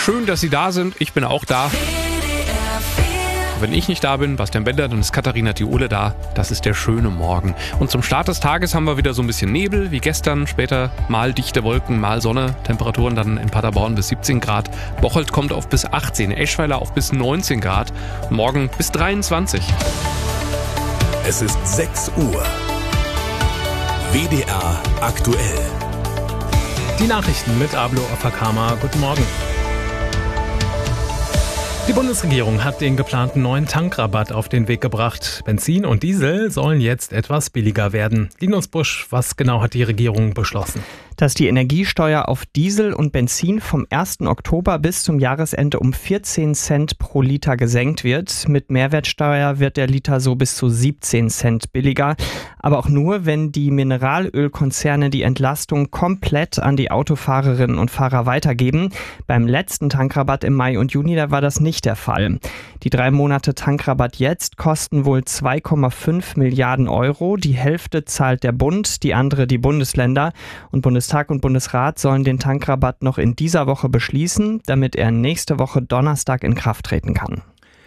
Schön, dass Sie da sind. Ich bin auch da. Wenn ich nicht da bin, Bastian Bender, dann ist Katharina Thiole da. Das ist der schöne Morgen. Und zum Start des Tages haben wir wieder so ein bisschen Nebel, wie gestern. Später mal dichte Wolken, mal Sonne. Temperaturen dann in Paderborn bis 17 Grad. Bocholt kommt auf bis 18, Eschweiler auf bis 19 Grad. Morgen bis 23. Es ist 6 Uhr. WDR aktuell. Die Nachrichten mit Ablo Afakama. Guten Morgen. Die Bundesregierung hat den geplanten neuen Tankrabatt auf den Weg gebracht. Benzin und Diesel sollen jetzt etwas billiger werden. Linus Busch, was genau hat die Regierung beschlossen? Dass die Energiesteuer auf Diesel und Benzin vom 1. Oktober bis zum Jahresende um 14 Cent pro Liter gesenkt wird. Mit Mehrwertsteuer wird der Liter so bis zu 17 Cent billiger. Aber auch nur, wenn die Mineralölkonzerne die Entlastung komplett an die Autofahrerinnen und Fahrer weitergeben. Beim letzten Tankrabatt im Mai und Juni, da war das nicht der Fall. Die 3 Monate Tankrabatt jetzt kosten wohl 2,5 Milliarden Euro. Die Hälfte zahlt der Bund, die andere die Bundesländer. Und Bundestag und Bundesrat sollen den Tankrabatt noch in dieser Woche beschließen, damit er nächste Woche Donnerstag in Kraft treten kann.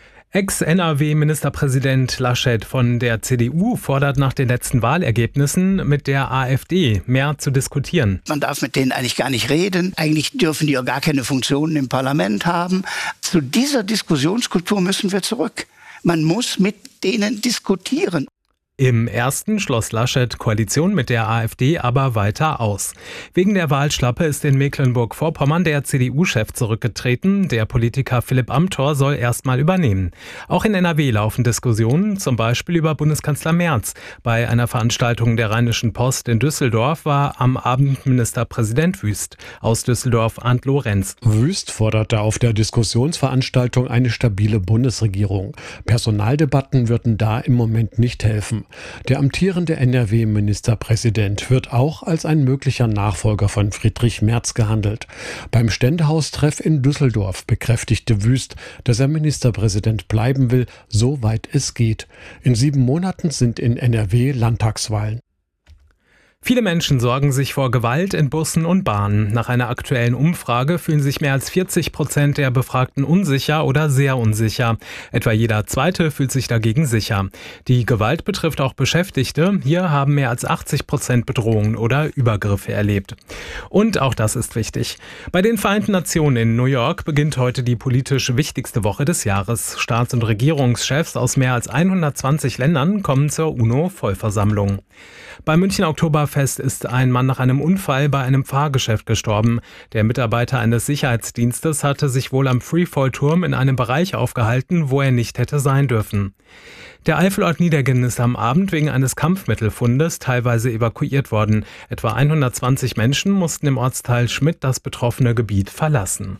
Ex-NRW-Ministerpräsident Laschet von der CDU fordert nach den letzten Wahlergebnissen mit der AfD mehr zu diskutieren. Man darf mit denen eigentlich gar nicht reden. Eigentlich dürfen die auch gar keine Funktionen im Parlament haben. Zu dieser Diskussionskultur müssen wir zurück. Man muss mit denen diskutieren. Im ersten schloss Laschet Koalition mit der AfD aber weiter aus. Wegen der Wahlschlappe ist in Mecklenburg-Vorpommern der CDU-Chef zurückgetreten. Der Politiker Philipp Amthor soll erstmal übernehmen. Auch in NRW laufen Diskussionen, zum Beispiel über Bundeskanzler Merz. Bei einer Veranstaltung der Rheinischen Post in Düsseldorf war am Abend Ministerpräsident Wüst. Aus Düsseldorf Arndt Lorenz. Wüst forderte auf der Diskussionsveranstaltung eine stabile Bundesregierung. Personaldebatten würden da im Moment nicht helfen. Der amtierende NRW-Ministerpräsident wird auch als ein möglicher Nachfolger von Friedrich Merz gehandelt. Beim Ständehaustreff in Düsseldorf bekräftigte Wüst, dass er Ministerpräsident bleiben will, soweit es geht. In 7 Monaten sind in NRW Landtagswahlen. Viele Menschen sorgen sich vor Gewalt in Bussen und Bahnen. Nach einer aktuellen Umfrage fühlen sich mehr als 40% der Befragten unsicher oder sehr unsicher. Etwa jeder Zweite fühlt sich dagegen sicher. Die Gewalt betrifft auch Beschäftigte. Hier haben mehr als 80% Bedrohungen oder Übergriffe erlebt. Und auch das ist wichtig. Bei den Vereinten Nationen in New York beginnt heute die politisch wichtigste Woche des Jahres. Staats- und Regierungschefs aus mehr als 120 Ländern kommen zur UNO-Vollversammlung. Beim Münchner Oktoberfest ist ein Mann nach einem Unfall bei einem Fahrgeschäft gestorben. Der Mitarbeiter eines Sicherheitsdienstes hatte sich wohl am Freefall-Turm in einem Bereich aufgehalten, wo er nicht hätte sein dürfen. Der Eifelort Niederginn ist am Abend wegen eines Kampfmittelfundes teilweise evakuiert worden. Etwa 120 Menschen mussten im Ortsteil Schmidt das betroffene Gebiet verlassen.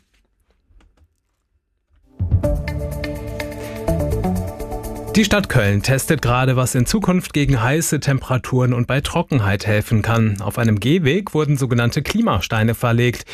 Die Stadt Köln testet gerade, was in Zukunft gegen heiße Temperaturen und bei Trockenheit helfen kann. Auf einem Gehweg wurden sogenannte Klimasteine verlegt.